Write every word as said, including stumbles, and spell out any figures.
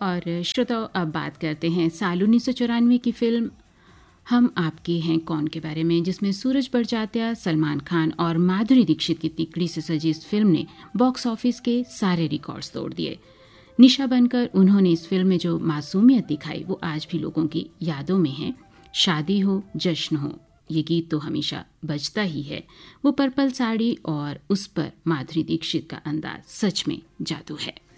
और श्रोताओं, अब बात करते हैं साल उन्नीस सौ चौरानवे की फिल्म हम आपके हैं कौन के बारे में, जिसमें सूरज बड़जात्या, सलमान खान और माधुरी दीक्षित की तिकड़ी से सजी इस फिल्म ने बॉक्स ऑफिस के सारे रिकॉर्ड्स तोड़ दिए। निशा बनकर उन्होंने इस फिल्म में जो मासूमियत दिखाई वो आज भी लोगों की यादों में है। शादी हो जश्न हो, ये गीत तो हमेशा बजता ही है। वो पर्पल साड़ी और उस पर माधुरी दीक्षित का अंदाज सच में जादू है।